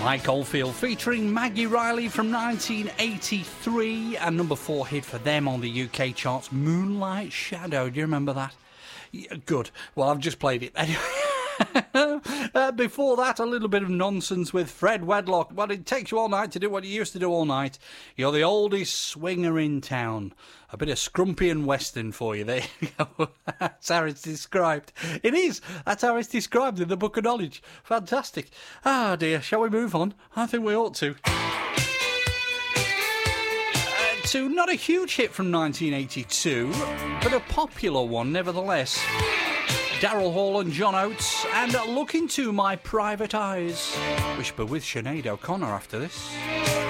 Mike Oldfield featuring Maggie Riley from 1983, and number 4 hit for them on the UK charts, Moonlight Shadow. Do you remember that? Yeah, good. Well, I've just played it. Anyway. Before that, a little bit of nonsense with Fred Wedlock. Well, it takes you all night to do what you used to do all night. You're the oldest swinger in town. A bit of Scrumpy and Western for you. There you go. That's how it's described. It is. That's how it's described in the Book of Knowledge. Fantastic. Ah, dear. Shall we move on? I think we ought to. To not a huge hit from 1982, but a popular one nevertheless. Daryl Hall and John Oates, and Look Into My Private Eyes. We should be with Sinead O'Connor after this.